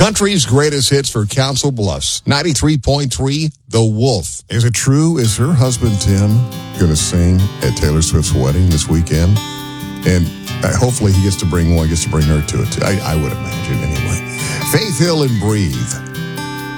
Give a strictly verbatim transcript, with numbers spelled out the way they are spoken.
Country's greatest hits for Council Bluffs. ninety-three point three, The Wolf. Is it true? Is her husband, Tim, going to sing at Taylor Swift's wedding this weekend? And uh, hopefully he gets to bring one, gets to bring her to it. Too. I, I would imagine anyway. Faith Hill and Breathe.